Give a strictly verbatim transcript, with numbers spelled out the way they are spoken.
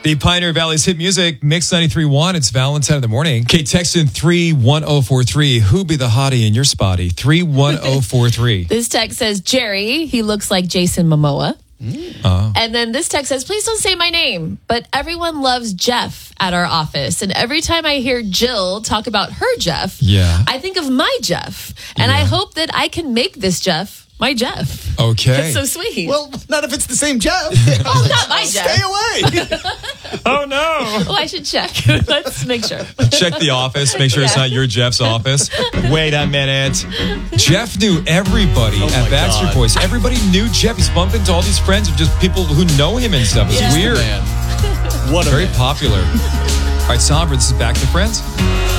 The Pioneer Valley's hit music, Mix ninety-three point one. It's Valentine in the morning. Kate, text in three one oh four three. Who be the hottie in your spotty? three one oh four three. This text says, Jerry, he looks like Jason Momoa. Uh, And then this text says, please don't say my name, but everyone loves Jeff at our office. And every time I hear Jill talk about her Jeff, Yeah. I think of my Jeff. And I Yeah. hope that I can make this Jeff my Jeff. okay. It's so sweet. Well, not if it's the same Jeff. oh, not my Jeff. Stay away. Oh, no. Oh, I should check. Let's make sure. Check the office. Make sure it's Yeah. not your Jeff's office. Wait a minute. Jeff knew everybody Oh at my Baxter God. Boys. Everybody knew Jeff. He's bumped into all these friends of just people who know him and stuff. It's Yeah. weird. Man. What a Very man. popular. All right, Sombra, this is Back to Friends.